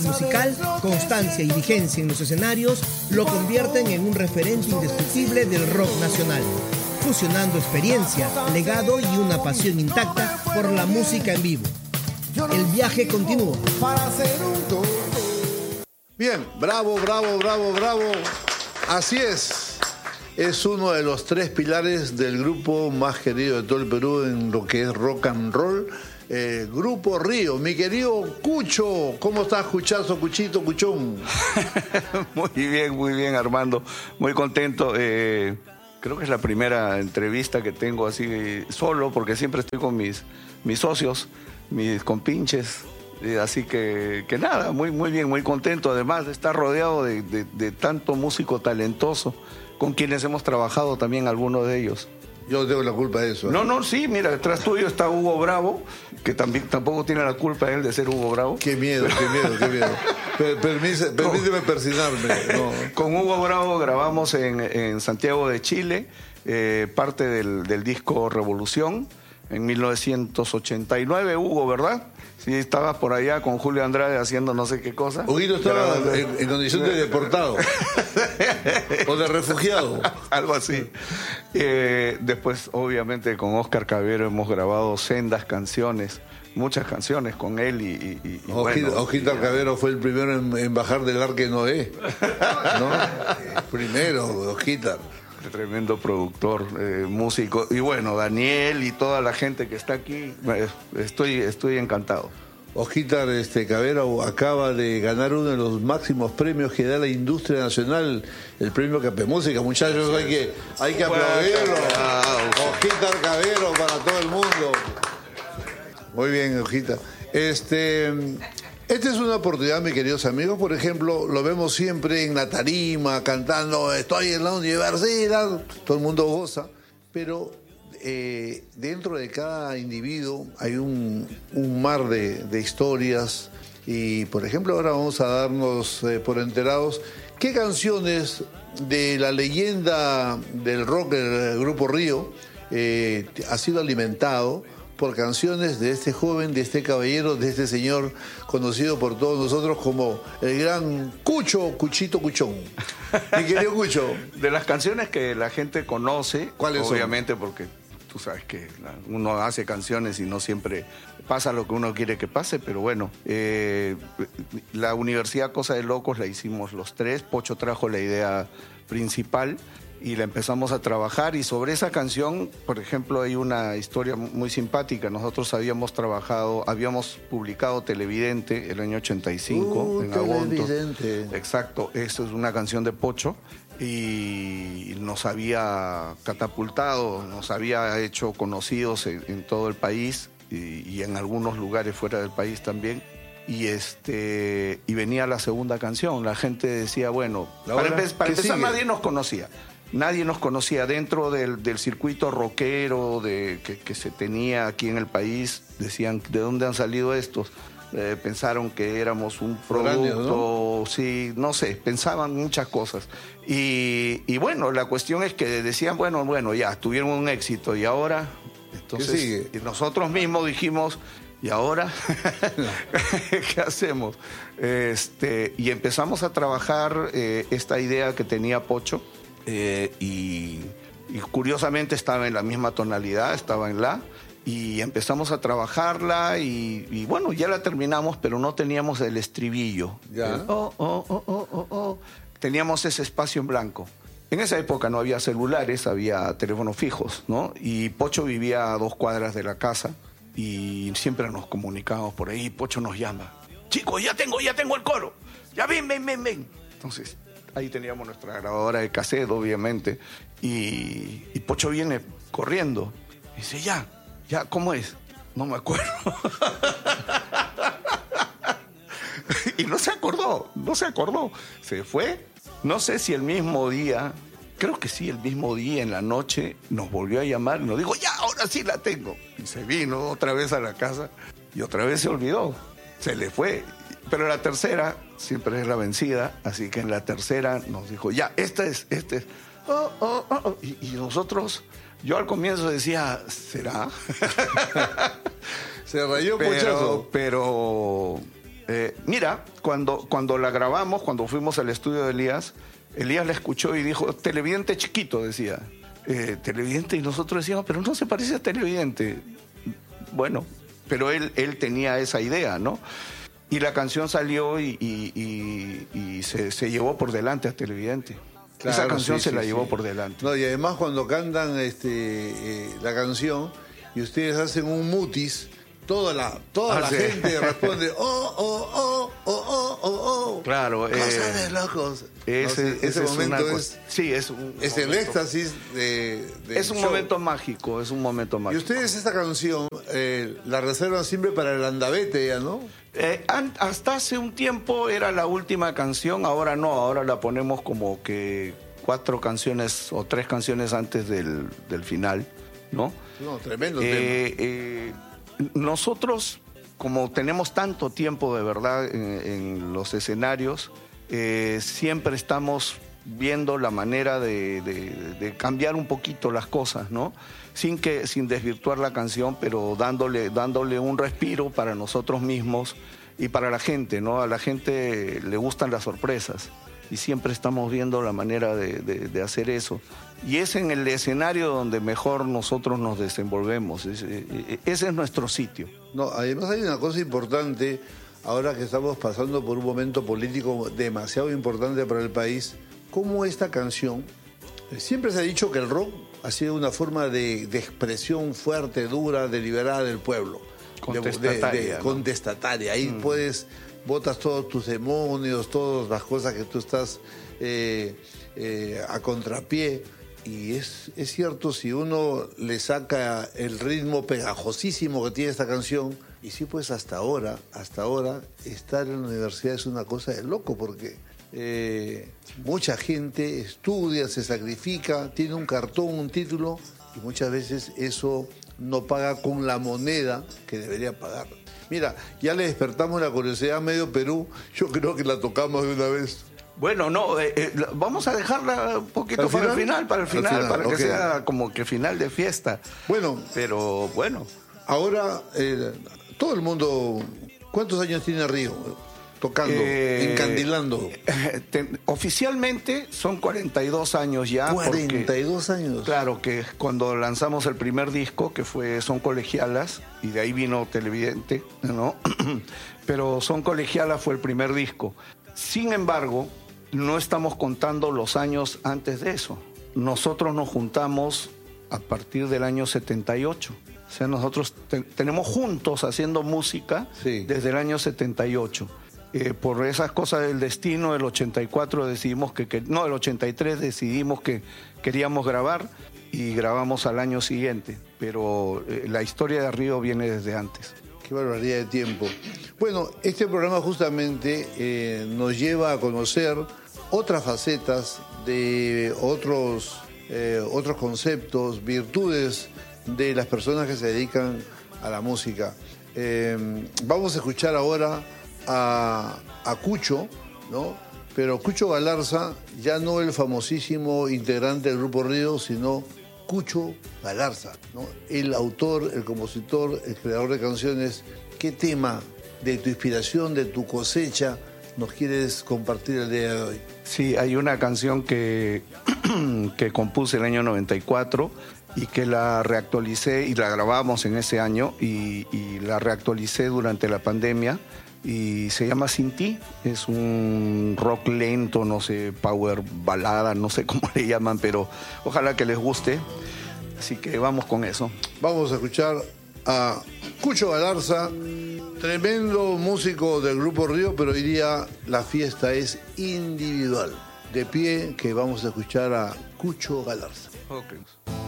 musical, constancia y vigencia en los escenarios lo convierten en un referente indiscutible del rock nacional, fusionando experiencia, legado y una pasión intacta por la música en vivo. El viaje continúa. Bien, bravo, bravo, bravo, bravo. Así es. Es uno de los 3 pilares del grupo más querido de todo el Perú en lo que es rock and roll. Grupo Río. Mi querido Cucho, ¿cómo estás, Cuchazo, Cuchito, Cuchón? Muy bien, Armando. Muy contento. Creo que es la primera entrevista que tengo así solo, porque siempre estoy con mis socios, mis compinches. Así que nada, muy bien, muy contento. Además de estar rodeado de tanto músico talentoso, con quienes hemos trabajado también algunos de ellos. Yo tengo la culpa de eso. No, sí, mira, detrás tuyo está Hugo Bravo, que tampoco tiene la culpa él de ser Hugo Bravo. Qué miedo. Permíteme persignarme. No. Con Hugo Bravo grabamos en Santiago de Chile, parte del disco Revolución, en 1989, Hugo, ¿verdad? Sí, estabas por allá con Julio Andrade haciendo no sé qué cosa. Huguito estaba en condición de deportado o de refugiado. Algo así. Después, obviamente, con Óscar Cavero hemos grabado sendas canciones, muchas canciones con él y Óscar Cavero fue el primero en bajar del Arque Noé, ¿no? Primero, Óscar. Tremendo productor, músico. Y bueno, Daniel y toda la gente que está aquí, estoy encantado. Osquitar Cavero acaba de ganar uno de los máximos premios que da la industria nacional, el premio Capé Música. Muchachos, hay que aplaudirlo. Osquitar Cavero para todo el mundo. Muy bien, Osquitar. Esta es una oportunidad, mis queridos amigos. Por ejemplo, lo vemos siempre en la tarima, cantando, estoy en la universidad, todo el mundo goza, pero dentro de cada individuo hay un mar de historias y, por ejemplo, ahora vamos a darnos por enterados qué canciones de la leyenda del rock del Grupo Río ha sido alimentado por canciones de este joven, de este caballero, de este señor conocido por todos nosotros como el gran Cuchito Cuchón. Mi querido Cucho. De las canciones que la gente conoce, ¿cuáles son? Obviamente, porque tú sabes que uno hace canciones y no siempre pasa lo que uno quiere que pase, pero bueno, la Universidad Cosa de Locos la hicimos los 3, Pocho trajo la idea principal y la empezamos a trabajar, y sobre esa canción, por ejemplo, hay una historia muy simpática. Nosotros habíamos publicado Televidente el año 85 en agosto. Exacto, eso es una canción de Pocho y nos había catapultado, nos había hecho conocidos en todo el país y en algunos lugares fuera del país también. Y venía la segunda canción. La gente decía, bueno, para empezar nadie nos conocía. Nadie nos conocía dentro del circuito rockero que se tenía aquí en el país. Decían, ¿de dónde han salido estos? Pensaron que éramos un producto, ¿no? Sí, no sé, pensaban muchas cosas. Y bueno, la cuestión es que decían, bueno, ya, tuvieron un éxito, ¿y ahora? Entonces, ¿qué sigue? Y nosotros mismos dijimos, ¿y ahora? ¿Qué hacemos? Y empezamos a trabajar esta idea que tenía Pocho, y curiosamente estaba en la misma tonalidad, estaba en la, y empezamos a trabajarla y bueno, ya la terminamos, pero no teníamos el estribillo. Ya. Teníamos ese espacio en blanco. En esa época no había celulares, había teléfonos fijos, ¿no? Y Pocho vivía a 2 cuadras de la casa y siempre nos comunicábamos por ahí. Pocho nos llama: chicos, ya tengo el coro, ya ven. Entonces ahí teníamos nuestra grabadora de cassette, obviamente, y Pocho viene corriendo y dice, ya, ¿cómo es? No me acuerdo. Y no se acordó, se fue. No sé si el mismo día, creo que sí, el mismo día en la noche nos volvió a llamar y nos dijo, ya, ahora sí la tengo. Y se vino otra vez a la casa y otra vez se olvidó, se le fue. Pero la tercera siempre es la vencida, así que en la tercera nos dijo, ya, este es. Y nosotros, yo al comienzo decía, ¿será? Se rayó Pochazo. Pero Mira, cuando la grabamos, cuando fuimos al estudio de Elías la escuchó y dijo, televidente chiquito, decía. Televidente, y nosotros decíamos, pero no se parece a televidente. Bueno, pero él tenía esa idea, ¿no? Y la canción salió y se llevó por delante a televidente. Claro, esa canción se la llevó por delante. No, y además cuando cantan la canción y ustedes hacen un mutis, toda la gente responde, oh. Claro. Cosas de locos. Ese momento es el éxtasis es un momento mágico, Y ustedes esta canción la reservan siempre para el andavete, ¿ya no? Hasta hace un tiempo era la última canción, ahora no, ahora la ponemos como que 4 canciones o 3 canciones antes del final, ¿no? No, tremendo tema. Nosotros, como tenemos tanto tiempo de verdad en los escenarios, siempre estamos viendo la manera de cambiar un poquito las cosas, ¿no? Sin desvirtuar la canción, pero dándole un respiro para nosotros mismos y para la gente, ¿no? A la gente le gustan las sorpresas y siempre estamos viendo la manera de hacer eso. Y es en el escenario donde mejor nosotros nos desenvolvemos. Ese es nuestro sitio. No, además hay una cosa importante, ahora que estamos pasando por un momento político demasiado importante para el país, como esta canción, siempre se ha dicho que el rock ha sido una forma de expresión fuerte, dura, deliberada del pueblo. Contestataria. ¿no? Contestataria. Ahí botas todos tus demonios, todas las cosas que tú estás a contrapié. Y es cierto, si uno le saca el ritmo pegajosísimo que tiene esta canción, y sí, pues hasta ahora, estar en la universidad es una cosa de loco, porque mucha gente estudia, se sacrifica, tiene un cartón, un título, y muchas veces eso no paga con la moneda que debería pagar. Mira, ya le despertamos la curiosidad a medio Perú, yo creo que la tocamos de una vez. Bueno, no, vamos a dejarla un poquito para el final, para que sea como que final de fiesta. Bueno. Pero bueno. Ahora, todo el mundo, ¿cuántos años tiene Río tocando, encandilando? Oficialmente son 42 años ya. 42 años. Claro, que cuando lanzamos el primer disco, que fue Son Colegialas, y de ahí vino Televidente, ¿no? Pero Son Colegialas fue el primer disco. Sin embargo, no estamos contando los años antes de eso. Nosotros nos juntamos a partir del año 78. O sea, nosotros tenemos juntos haciendo música desde el año 78. Por esas cosas del destino, el 84 decidimos el 83 decidimos que queríamos grabar y grabamos al año siguiente. Pero la historia de Río viene desde antes. Qué barbaridad de tiempo. Bueno, este programa justamente nos lleva a conocer otras facetas de otros conceptos, virtudes de las personas que se dedican a la música. Vamos a escuchar ahora a Cucho, ¿no? Pero Cucho Galarza, ya no el famosísimo integrante del Grupo Río, sino Cucho Galarza, ¿no? El autor, el compositor, el creador de canciones. ¿Qué tema de tu inspiración, de tu cosecha, nos quieres compartir el día de hoy? Sí, hay una canción que compuse el año 94 y que la reactualicé y la grabamos en ese año y la reactualicé durante la pandemia y se llama Sin Ti. Es un rock lento, no sé, power balada, no sé cómo le llaman, pero ojalá que les guste. Así que vamos con eso. Vamos a escuchar a Cucho Galarza, tremendo músico del Grupo Río, pero hoy día la fiesta es individual. De pie, que vamos a escuchar a Cucho Galarza. Okay.